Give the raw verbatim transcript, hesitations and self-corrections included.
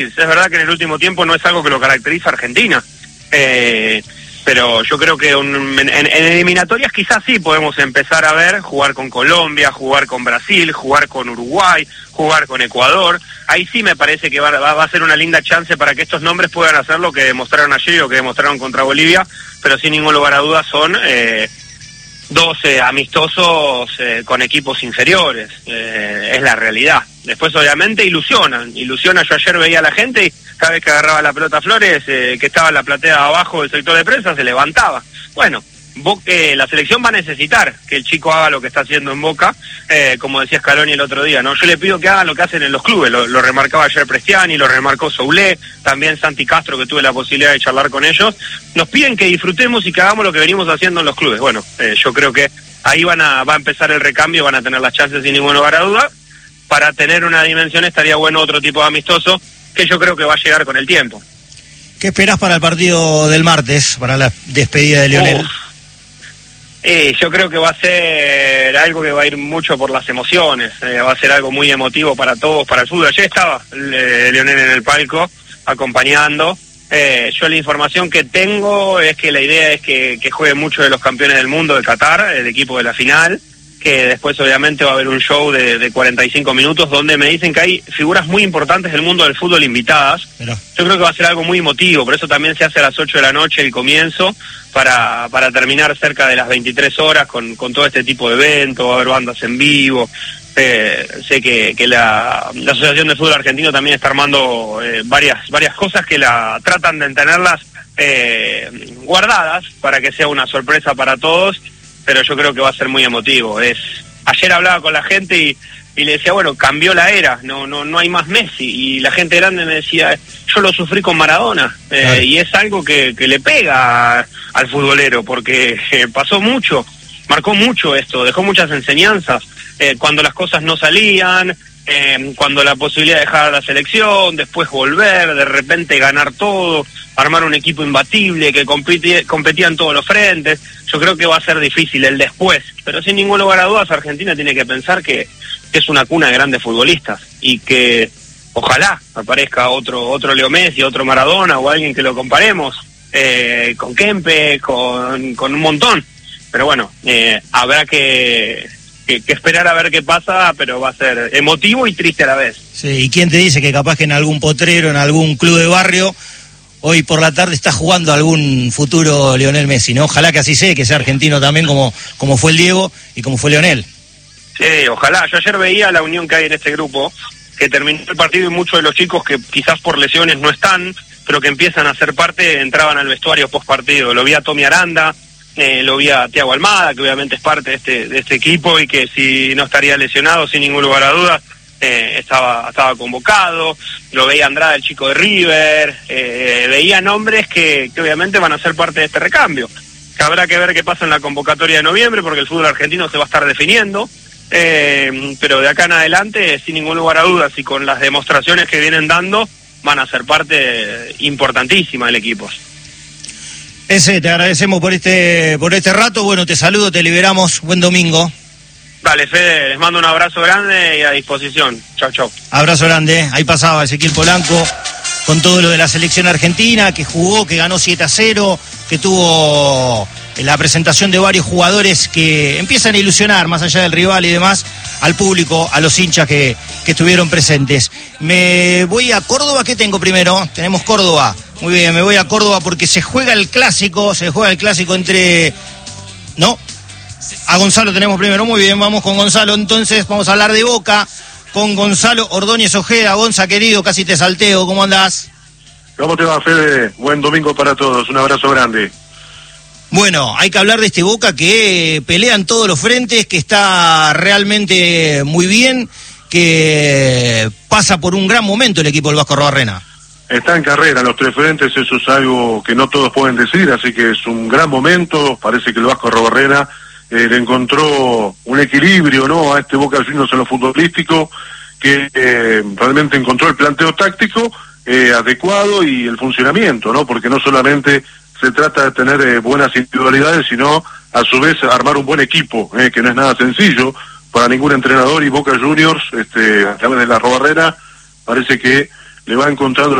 Es verdad que en el último tiempo no es algo que lo caracteriza a Argentina, eh, pero yo creo que un, en, en eliminatorias quizás sí podemos empezar a ver jugar con Colombia, jugar con Brasil, jugar con Uruguay, jugar con Ecuador. Ahí sí me parece que va, va, va a ser una linda chance para que estos nombres puedan hacer lo que demostraron ayer o que demostraron contra Bolivia, pero sin ningún lugar a dudas son eh, dos eh, amistosos eh, con equipos inferiores, eh, es la realidad. Después obviamente ilusionan, ilusiona. Yo ayer veía a la gente y cada vez que agarraba la pelota Flores, eh, que estaba en la platea abajo del sector de prensa, se levantaba. Bueno, Boca, eh, la selección va a necesitar que el chico haga lo que está haciendo en Boca, eh, como decía Scaloni el otro día, ¿no? Yo le pido que hagan lo que hacen en los clubes, lo, lo remarcaba ayer Prestiani, lo remarcó Soulé, también Santi Castro, que tuve la posibilidad de charlar con ellos. Nos piden que disfrutemos y que hagamos lo que venimos haciendo en los clubes. Bueno, eh, yo creo que ahí van a, va a empezar el recambio, van a tener las chances sin ningún lugar a duda. Para tener una dimensión estaría bueno otro tipo de amistoso, que yo creo que va a llegar con el tiempo. ¿Qué esperás para el partido del martes, para la despedida de Lionel? Uf. Eh, yo creo que va a ser algo que va a ir mucho por las emociones, eh, va a ser algo muy emotivo para todos, para el fútbol. Ayer estaba eh, Lionel en el palco acompañando. Eh, yo la información que tengo es que la idea es que, que jueguen muchos de los campeones del mundo de Qatar, el equipo de la final, que después obviamente va a haber un show de, de cuarenta y cinco minutos donde me dicen que hay figuras muy importantes del mundo del fútbol invitadas. Pero yo creo que va a ser algo muy emotivo, por eso también se hace a las ocho de la noche el comienzo, para para terminar cerca de las veintitrés horas con, con todo este tipo de eventos, va a haber bandas en vivo. Eh, sé que, que la, la Asociación de Fútbol Argentino también está armando eh, varias varias cosas que la tratan de tenerlas eh, guardadas para que sea una sorpresa para todos, pero yo creo que va a ser muy emotivo. Es ayer hablaba con la gente y, y le decía, bueno, cambió la era, no no no hay más Messi, y la gente grande me decía, yo lo sufrí con Maradona, eh, claro. Y es algo que, que le pega al futbolero, porque eh, pasó mucho, marcó mucho esto, dejó muchas enseñanzas, eh, cuando las cosas no salían, eh, cuando la posibilidad de dejar la selección, después volver, de repente ganar todo, armar un equipo imbatible que compite, competía en todos los frentes. Yo creo que va a ser difícil el después, pero sin ningún lugar a dudas Argentina tiene que pensar que, que es una cuna de grandes futbolistas y que ojalá aparezca otro otro Leo Messi, otro Maradona o alguien que lo comparemos eh, con Kempe, con, con un montón. Pero bueno, eh, habrá que, que, que esperar a ver qué pasa, pero va a ser emotivo y triste a la vez. Sí, ¿y quién te dice que capaz que en algún potrero, en algún club de barrio, hoy por la tarde está jugando algún futuro Lionel Messi, ¿no? Ojalá que así sea, que sea argentino también como, como fue el Diego y como fue Lionel. Sí, ojalá. Yo ayer veía la unión que hay en este grupo, que terminó el partido y muchos de los chicos que quizás por lesiones no están, pero que empiezan a ser parte, entraban al vestuario post partido. Lo vi a Tommy Aranda, eh, lo vi a Thiago Almada, que obviamente es parte de este, de este equipo y que si no estaría lesionado, sin ningún lugar a dudas, Eh, estaba estaba convocado. Lo veía Andrada, el chico de River, eh, veía nombres que, que obviamente van a ser parte de este recambio, que habrá que ver qué pasa en la convocatoria de noviembre, porque el fútbol argentino se va a estar definiendo, eh, pero de acá en adelante, sin ningún lugar a dudas, y con las demostraciones que vienen dando, van a ser parte importantísima del equipo. Ese, te agradecemos por este por este rato. Bueno, te saludo, te liberamos. Buen domingo. Dale, Fede, les mando un abrazo grande y a disposición. Chau, chau. Abrazo grande. Ahí pasaba Ezequiel Polanco con todo lo de la selección argentina, que jugó, que ganó siete a cero, que tuvo la presentación de varios jugadores que empiezan a ilusionar, más allá del rival y demás, al público, a los hinchas que, que estuvieron presentes. Me voy a Córdoba. ¿Qué tengo primero? Tenemos Córdoba. Muy bien, me voy a Córdoba porque se juega el clásico, se juega el clásico entre... ¿No? A Gonzalo tenemos primero. Muy bien, vamos con Gonzalo. Entonces vamos a hablar de Boca con Gonzalo Ordóñez Ojeda. Gonza, querido, casi te salteo. ¿Cómo andás? ¿Cómo te va, Fede? Buen domingo para todos. Un abrazo grande. Bueno, hay que hablar de este Boca que pelea en todos los frentes, que está realmente muy bien, que pasa por un gran momento el equipo del Vasco Arrobarrena. Está en carrera los tres frentes, eso es algo que no todos pueden decir, así que es un gran momento. Parece que el Vasco Arrobarrena eh, le encontró un equilibrio, ¿no?, a este Boca Juniors en lo futbolístico, que eh, realmente encontró el planteo táctico eh, adecuado y el funcionamiento, ¿no?, porque no solamente se trata de tener eh, buenas individualidades, sino a su vez armar un buen equipo, eh, que no es nada sencillo para ningún entrenador, y Boca Juniors, este, a través de la Arrobarrena, parece que le va encontrando